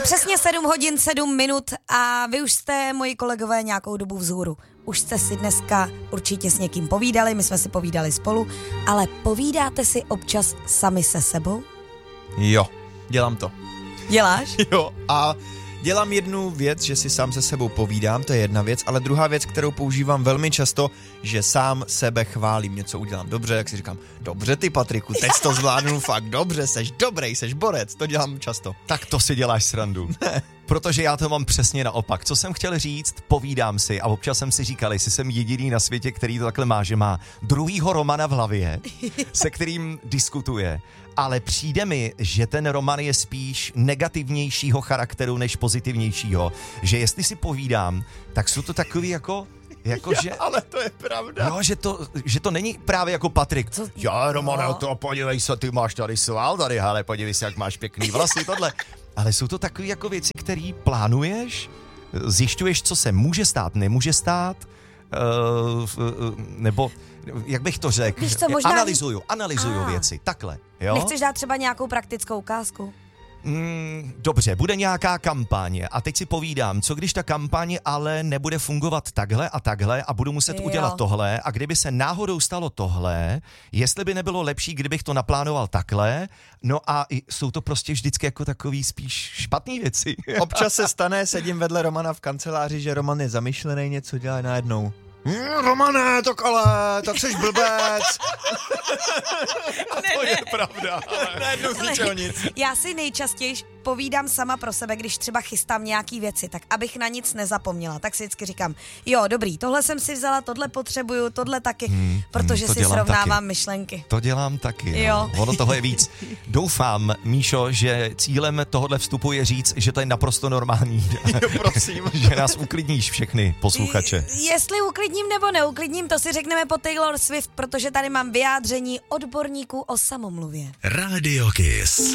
Přesně 7 hodin 7 minut a vy už jste, moji kolegové, nějakou dobu vzhůru. Už jste si dneska určitě s někým povídali, my jsme si povídali spolu, ale povídáte si občas sami se sebou? Jo, dělám to. Děláš? Jo, a dělám jednu věc, že si sám se sebou povídám, to je jedna věc, ale druhá věc, kterou používám velmi často, že sám sebe chválím, něco udělám dobře, jak si říkám, dobře ty, Patriku, teď to zvládnu fakt dobře, seš dobrý, seš borec, to dělám často. Tak to si děláš srandu. Ne. Protože já to mám přesně naopak. Co jsem chtěl říct, povídám si a občas jsem si říkal, jestli jsem jediný na světě, který to takhle má, že má druhýho Romana v hlavě, se kterým diskutuje. Ale přijde mi, že ten Roman je spíš negativnějšího charakteru než pozitivnějšího. Že jestli si povídám, tak jsou to takový že... Ale to je pravda. Jo, že to není právě jako Patrik. Já, Romane, to podívej se, ty máš tady sval, tady, hele, podívej se, jak máš pěkný vlasy, tohle. Ale jsou to takové jako věci, které plánuješ, zjišťuješ, co se může stát, nemůže stát, nebo jak bych to řekl, analyzuju věci, takhle. Jo? Nechceš dát třeba nějakou praktickou ukázku? Dobře, bude nějaká kampaně a teď si povídám, co když ta kampaň ale nebude fungovat takhle a budu muset udělat tohle a kdyby se náhodou stalo tohle, jestli by nebylo lepší, kdybych to naplánoval takhle, no a jsou to prostě vždycky jako takový spíš špatný věci. Občas se stane, sedím vedle Romana v kanceláři, že Roman je zamyšlený, něco dělá najednou. Romane, tak jsi blbec. A to je pravda. Najednou z ničeho nic. Já si nejčastěji povídám sama pro sebe, když třeba chystám nějaký věci, tak abych na nic nezapomněla. Tak si vždycky říkám, jo, dobrý, tohle jsem si vzala, tohle potřebuju, tohle taky, protože si srovnávám myšlenky. To dělám taky, jo. Ono toho je víc. Doufám, Míšo, že cílem tohohle vstupu je říct, že to je naprosto normální. Jo, prosím. Že nás uklidníš všechny posluchače. Jestli uklidním nebo neuklidním, to si řekneme po Taylor Swift, protože tady mám vyjádření odborníků o samomluvě. Radio Kiss.